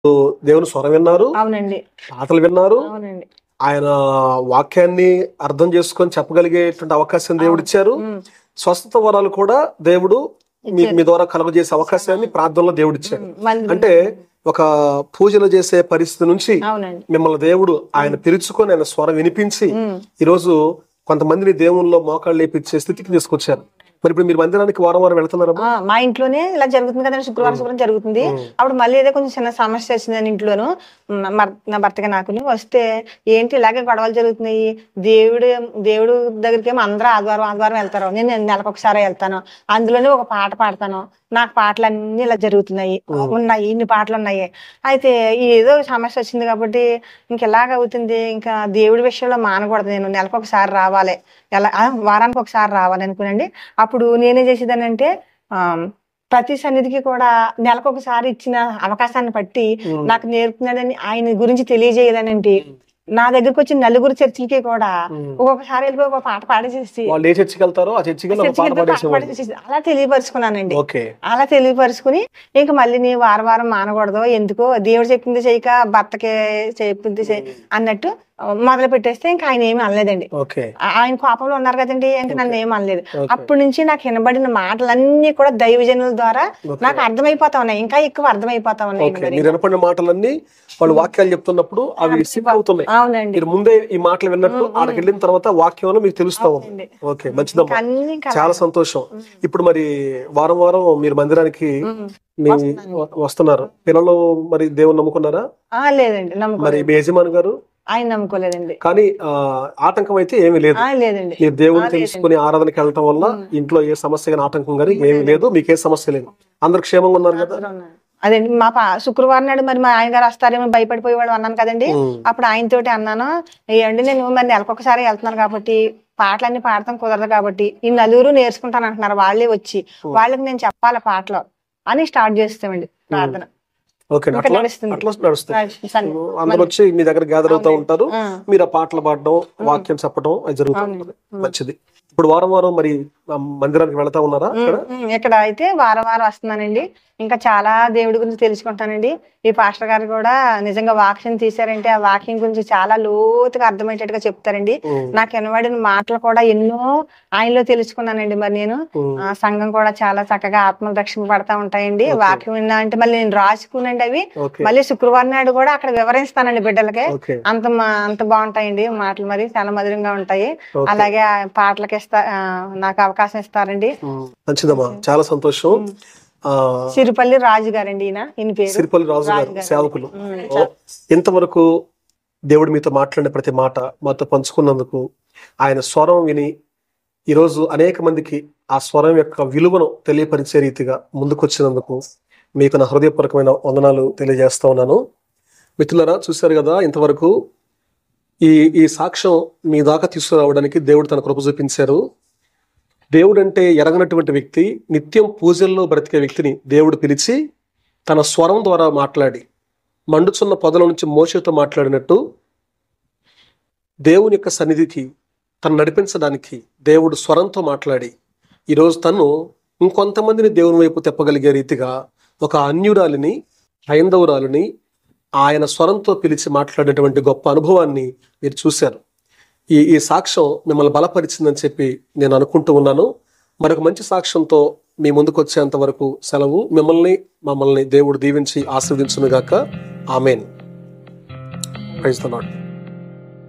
దేవుని స్వరం విన్నారు, అవునండి, పాటలు విన్నారు, అవునండి, ఆయన వాక్యాన్ని అర్థం చేసుకొని చెప్పగలిగేటువంటి అవకాశం దేవుడు ఇచ్చారు. స్వస్థత వరాలు కూడా దేవుడు మీ ద్వారా కలుగజేసే అవకాశాన్ని ప్రార్థనలో దేవుడు ఇచ్చాడు. అంటే ఒక పూజలు చేసే పరిస్థితి నుంచి అవునండి, మిమ్మల్ని దేవుడు ఆయన పిలుచుకొని ఆయన స్వరం వినిపించి ఈరోజు కొంతమందిని దేవుల్లో మోకాళ్ళు లేపించే స్థితికి తీసుకొచ్చారు. మరి ఇప్పుడు మీరు మందిరానికి వారం వారం వెళ్తున్నారా? మా ఇంట్లోనే ఇలా జరుగుతుంది కదండి, శుక్రవారం జరుగుతుంది. అప్పుడు మళ్ళీ ఏదో కొంచెం చిన్న సమస్య వచ్చిందని ఇంట్లోను నా భర్తగా నాకుని వస్తే, ఏంటి ఇలాగే గొడవలు జరుగుతున్నాయి, దేవుడు దగ్గరికి ఏమో అందరూ ఆదివారం వెళ్తారు, నేను నెలకు ఒకసారి వెళ్తాను, అందులోనే ఒక పాట పాడతాను, నాకు పాటలన్నీ ఇలా జరుగుతున్నాయి, ఇన్ని పాటలు ఉన్నాయి. అయితే ఏదో సమస్య వచ్చింది కాబట్టి ఇంకెలాగ అవుతుంది, ఇంకా దేవుడి విషయంలో మానకూడదు, నేను నెలకు ఒకసారి రావాలి, వారానికి ఒకసారి రావాలి అనుకునండి. అప్పుడు నేనేం చేసేదానంటే ప్రతి సన్నిధికి కూడా నెలకు ఒకసారి ఇచ్చిన అవకాశాన్ని బట్టి నాకు నేర్పుతున్నాడని ఆయన గురించి తెలియజేయదానంటే నా దగ్గరకు వచ్చిన నలుగురు చర్చిలకి కూడా ఒక్కొక్కసారి వెళ్ళిపోయి ఒక పాట పాడేసేసి అలా తెలియపరుచుకున్నానండి. అలా తెలియపరుచుకుని ఇంకా మళ్ళీ నీ వారం మానకూడదు, ఎందుకో దేవుడు చెప్పింది చేయక భర్తకి చెప్పింది అన్నట్టు మొదలు పెట్టేస్తే ఇంకా ఆయన ఏమి అనలేదండి. ఆయన కోపంలో ఉన్నారు కదండి, ఇంకా నన్ను ఏమి అనలేదు. అప్పటి నుంచి నాకు వినబడిన మాటలన్నీ కూడా దైవజనుల ద్వారా నాకు అర్థమైపోతా ఉన్నాయి, ఇంకా ఎక్కువ అర్థమైపోతా ఉన్నాయి. మాటలన్నీ వాళ్ళు వాక్యాలు చెప్తున్నప్పుడు అవి సింక్ అవుతున్నాయి. అవునండి, మీరు ముందే ఈ మాటలు విన్నట్టు అక్కడికి వెళ్ళిన తర్వాత వాక్యంలో మీకు తెలుస్తా ఉంది. ఓకే, మంచిదమ్మా, చాలా సంతోషం. ఇప్పుడు మరి వారం వారం మీరు మందిరానికి వస్తున్నారు, పిల్లలు మరి దేవుని నమ్ముకున్నారా? లేదండి, మరి మీ యజమాని గారు ఆయన నమ్ముకోలేదండి. కానీ ఆటంకం అయితే ఏమీ లేదు. మీరు దేవుని తెలుసుకుని ఆరాధనకి వెళ్ళటం వల్ల ఇంట్లో ఏ సమస్య కానీ ఆటంకం కానీ ఏమీ లేదు, మీకే సమస్య లేదు, అందరు క్షేమంగా ఉన్నారు కదా? అదండి, మా శుక్రవారం నాడు మరి మా ఆయన గారు వస్తారేమో భయపడిపోయేవాడు అన్నాను కదండి. అప్పుడు ఆయనతోటి అన్నాను, ఏమండి నేను మరి నెలకొకసారి వెళ్తున్నాను కాబట్టి పాటలన్నీ పాడతాం కుదరదు కాబట్టి ఈ నలుగురు నేర్చుకుంటాను అంటున్నారు, వాళ్ళే వచ్చి వాళ్ళకి నేను చెప్పాలి పాటలు అని స్టార్ట్ చేస్తామండి ప్రార్థన. అందరూ వచ్చి మీ దగ్గర గ్యాదర్ అవుతా ఉంటారు, మీరు ఆ పాటలు పాడడం వాక్యం చెప్పడం అది జరుగుతూ ఉంటుంది. మంచిది. ఇప్పుడు వారం వారం మరి మందిరానికి వెళ్తా ఉన్నారా? ఇక్కడ అయితే వారం వస్తున్నానండి, ఇంకా చాలా దేవుడి గురించి తెలుసుకుంటానండి. ఈ పాస్టర్ గారు కూడా నిజంగా వాక్యం తీశారంటే ఆ వాక్యం గురించి చాలా లోతుగా అర్థమయ్యేటట్టుగా చెప్తారండి. నాకు వినబడిన మాటలు కూడా ఎన్నో ఆయనలో తెలుసుకున్నానండి. మరి నేను సంఘం కూడా చాలా చక్కగా ఆత్మలు రక్షణ పడతా ఉంటాయండి. వాక్యం విన్నా అంటే మళ్ళీ నేను రాసుకునండి అవి మళ్ళీ శుక్రవారం నాడు కూడా అక్కడ వివరిస్తానండి బిడ్డలకి. అంత బాగుంటాయండి మాటలు, మరి చాలా మధురంగా ఉంటాయి. అలాగే పాటలకి నాకు అవకాశం ఇస్తారండి. మంచిదమ్మా, చాలా సంతోషం. సిరిపల్లి రాజు గారండి, ఈయన పేరు సిరిపల్లి రాజు గారు, సేవకులు. ఇంతవరకు దేవుడు మీతో మాట్లాడిన ప్రతి మాట మాతో పంచుకున్నందుకు, ఆయన స్వరం విని ఈరోజు అనేక మందికి ఆ స్వరం యొక్క విలువను తెలియపరిచే రీతిగా ముందుకొచ్చినందుకు మీకు నా హృదయపూర్వకమైన వందనాలు తెలియజేస్తా ఉన్నాను. మిత్రులారా, చూశారు కదా, ఇంతవరకు ఈ సాక్ష్యం మీ దాకా తీసుకురావడానికి దేవుడు తన కృప చూపించారు. దేవుడు అంటే ఎరగనటువంటి వ్యక్తి, నిత్యం పూజల్లో బ్రతికే వ్యక్తిని దేవుడు పిలిచి తన స్వరం ద్వారా మాట్లాడి మండుచున్న పొదల నుంచి మోషేతో మాట్లాడినట్టు దేవుని యొక్క సన్నిధికి తను నడిపించడానికి దేవుడు స్వరంతో మాట్లాడి ఈరోజు తను ఇంకొంతమందిని దేవుని వైపు తెప్పగలిగే రీతిగా ఒక అన్యురాలిని, హైందవురాలిని ఆయన స్వరంతో పిలిచి మాట్లాడేటువంటి గొప్ప అనుభవాన్ని మీరు చూశారు. ఈ సాక్ష్యం మిమ్మల్ని బలపరిచిందని చెప్పి నేను అనుకుంటూ ఉన్నాను. మరొక మంచి సాక్ష్యంతో మీ ముందుకు వచ్చేంత వరకు సెలవు. మమ్మల్ని దేవుడు దీవించి ఆశీర్వదించును గాక. ఆమేన్. Praise the lord.